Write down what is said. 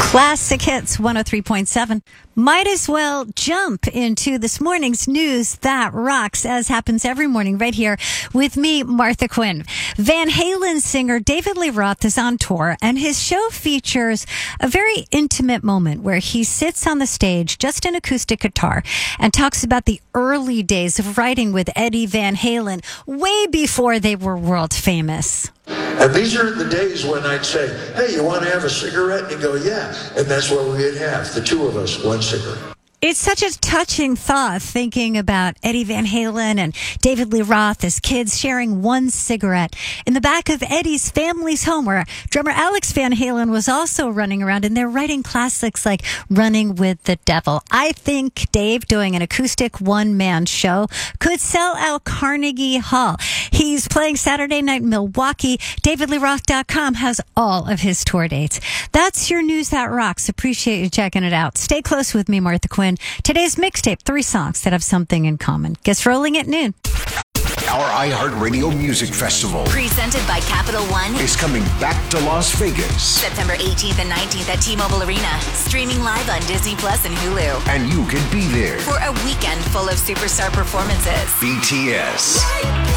Classic Hits 103.7. Might as well jump into this morning's news that rocks, as happens every morning right here with me, Martha Quinn. Van Halen singer David Lee Roth is on tour, and his show features a very intimate moment where he sits on the stage, just an acoustic guitar, and talks about the early days of writing with Eddie Van Halen, way before they were world famous. And these are the days when I'd say, hey, you want to have a cigarette? And he'd go, yeah. And that's what we'd have, the two of us, one cigarette. It's such a touching thought, thinking about Eddie Van Halen and David Lee Roth as kids sharing one cigarette in the back of Eddie's family's home, where drummer Alex Van Halen was also running around, and they're writing classics like Running with the Devil. I think Dave doing an acoustic one-man show could sell out Carnegie Hall. He's playing Saturday night in Milwaukee. DavidLeeRoth.com has all of his tour dates. That's your news that rocks. Appreciate you checking it out. Stay close with me, Martha Quinn. Today's mixtape, 3 songs that have something in common. Gets rolling at noon. Our iHeartRadio Music Festival, presented by Capital One, is coming back to Las Vegas. September 18th and 19th at T-Mobile Arena. Streaming live on Disney Plus and Hulu. And you can be there for a weekend full of superstar performances. BTS,